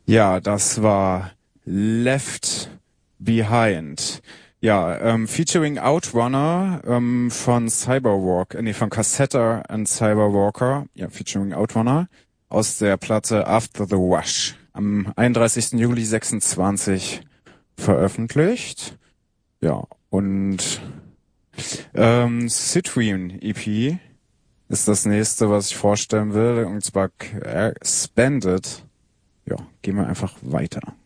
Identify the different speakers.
Speaker 1: Ja, das war Left Behind. Ja, featuring Outrunner von von Cassetta and Cyberwalker. Ja, featuring Outrunner aus der Platte After the Wash. Am 31. Juli 26 veröffentlicht. Ja, und Citrine EP ist das nächste, was ich vorstellen will. Und zwar Spended. Ja, gehen wir einfach weiter.